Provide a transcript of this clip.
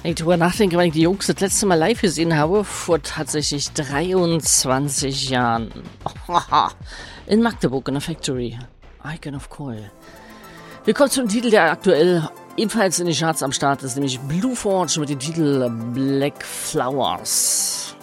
Wenn ich drüber nachdenke, wenn ich die Jungs das letzte Mal live gesehen habe, vor tatsächlich 23 Jahren. In Magdeburg, in der Factory. Icon of Coil. Wir kommen zum Titel, der aktuell ebenfalls in den Charts am Start ist, nämlich Blue Forge mit dem Titel Black Flowers.